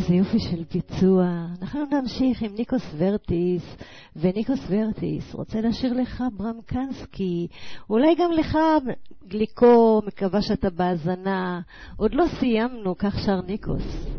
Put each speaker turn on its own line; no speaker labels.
איזה יופי של ביצוע. אנחנו נמשיך עם ניקוס ורטיס, וניקוס ורטיס רוצה לשיר לך ברמקנסקי, אולי גם לך גליקו, מקווה שאתה בהזנה. עוד לא סיימנו, כך שר ניקוס.